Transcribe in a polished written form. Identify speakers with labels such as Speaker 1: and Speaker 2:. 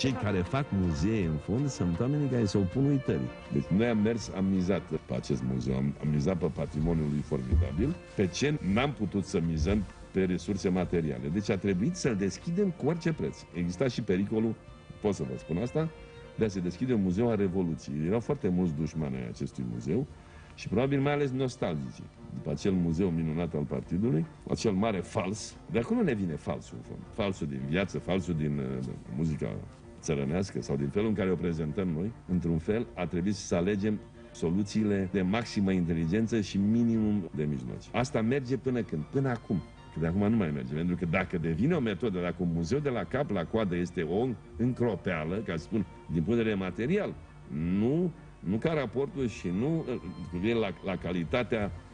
Speaker 1: cei care fac muzee, în fond, sunt oamenii care se opun uitării. Deci noi am mers, am mizat pe acest muzeu, am mizat pe patrimoniul lui formidabil, pe ce n-am putut să mizăm pe resurse materiale. Deci a trebuit să-l deschidem cu orice preț. Exista și pericolul, pot să vă spun asta, de a se deschide un muzeu al Revoluției. Erau foarte mulți dușmani ai acestui muzeu și probabil mai ales nostalgici. După acel muzeu minunat al partidului, acel mare fals, de acolo ne vine falsul, în fond. Falsul din viață, falsul din muzica țărănească sau din felul în care o prezentăm noi. Într-un fel, a trebuit să alegem soluțiile de maximă inteligență și minimum de mijloace. Asta merge până când? Până acum. Că de acum nu mai merge, pentru că dacă devine o metodă, dacă un muzeu de la cap la coadă este o încropeală, ca să spun, din punct de vedere material, nu ca raportul și nu la calitatea